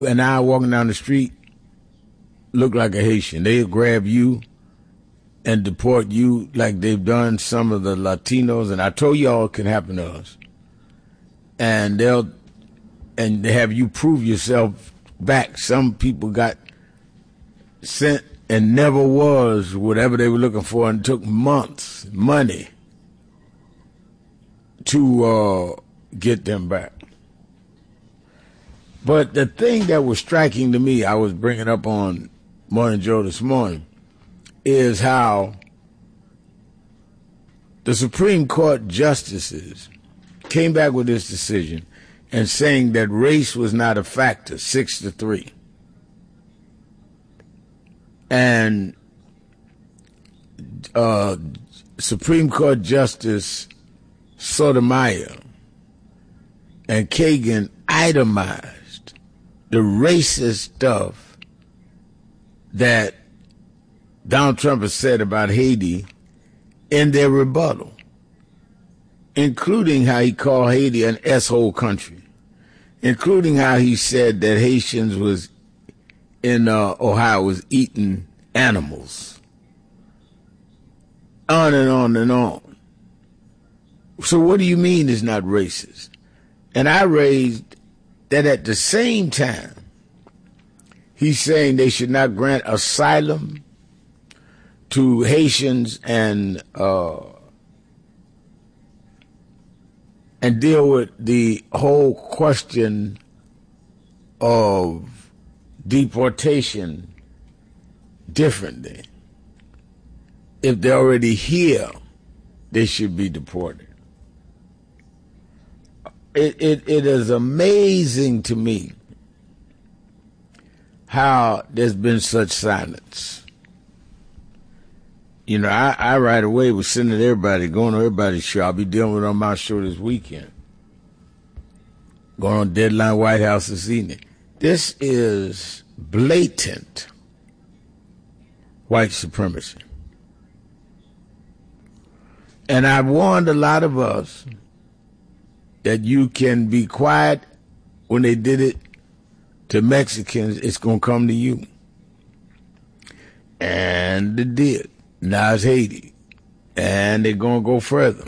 and I walking down the street look like a Haitian. They'll grab you and deport you like they've done some of the Latinos, and I told y'all it can happen to us. And they have you prove yourself back. Some people got sent and never was whatever they were looking for, and took months, money to get them back. But the thing that was striking to me, I was bringing up on Morning Joe this morning, is how the Supreme Court justices came back with this decision and saying that race was not a factor, 6-3. And Supreme Court Justice Sotomayor and Kagan itemized the racist stuff that Donald Trump has said about Haiti in their rebuttal, including how he called Haiti an S-hole country, including how he said that Haitians was in Ohio was eating animals, on and on and on. So what do you mean it's not racist? And I raised that at the same time, he's saying they should not grant asylum to Haitians and deal with the whole question of deportation differently. If they're already here, they should be deported. It is amazing to me how there's been such silence. You know, I right away was sending everybody, going on everybody's show. I'll be dealing with it on my show this weekend. Going on Deadline White House this evening. This is blatant white supremacy. And I've warned a lot of us that you can be quiet when they did it to Mexicans, it's going to come to you. And it did. Now it's Haiti. And they're going to go further.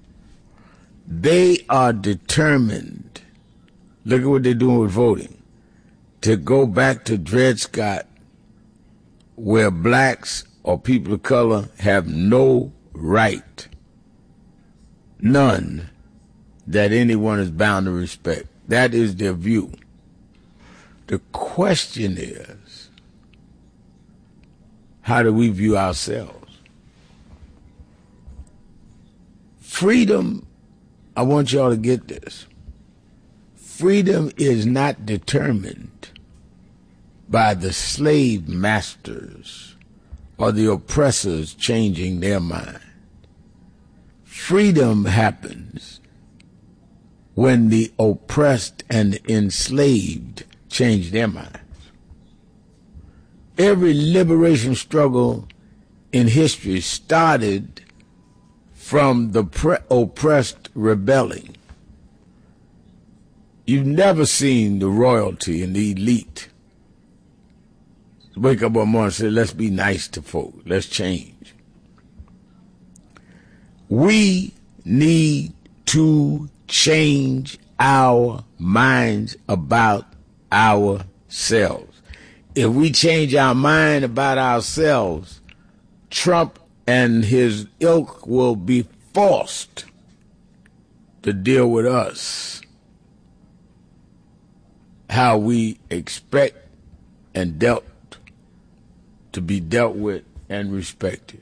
They are determined, look at what they're doing with voting, to go back to Dred Scott, where blacks or people of color have no right, none, that anyone is bound to respect. That is their view. The question is, how do we view ourselves? Freedom, I want y'all to get this. Freedom is not determined by the slave masters or the oppressors changing their mind. Freedom happens when the oppressed and enslaved change their minds. Every liberation struggle in history started from the oppressed rebelling. You've never seen the royalty and the elite wake up one morning and say, let's be nice to folk, let's change. We need to change our minds about ourselves. If we change our mind about ourselves, Trump and his ilk will be forced to deal with us how we expect and dealt to be dealt with and respected.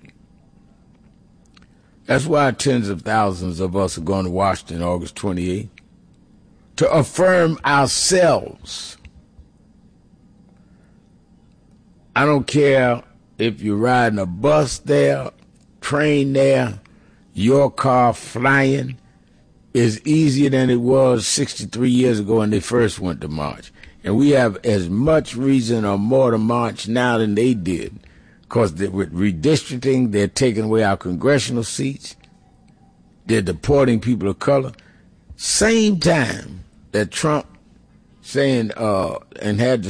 That's why tens of thousands of us are going to Washington August 28th to affirm ourselves. I don't care if you're riding a bus there, train there, your car flying is easier than it was 63 years ago when they first went to march. And we have as much reason or more to march now than they did, because with redistricting, they're taking away our congressional seats. They're deporting people of color. Same time that Trump saying and had the